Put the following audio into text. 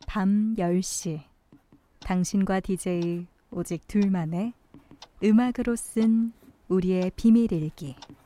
밤 10시 당신과 DJ 오직 둘만의 음악으로 쓴 우리의 비밀 일기.